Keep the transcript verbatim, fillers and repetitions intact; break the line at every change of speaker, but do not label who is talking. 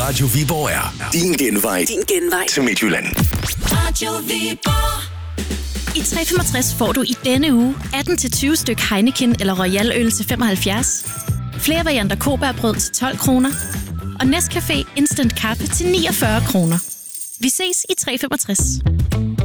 Radio Viborg er din genvej,
Din genvej
til Midtjylland.
Radio Viborg.
I tre komma femogtres får du i denne uge atten til tyve styk Heineken eller Royal øl til femoghalvfjerds. Flere varianter Kobærbrød til tolv kroner. Og Nescafé Instant Kaffe til niogfyrre kroner. Vi ses i tre komma femogtres.